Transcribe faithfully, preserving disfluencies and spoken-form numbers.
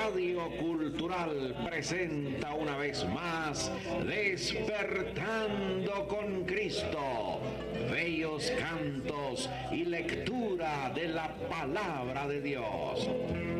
Radio Cultural presenta una vez más Despertando con Cristo, bellos cantos y lectura de la palabra de Dios.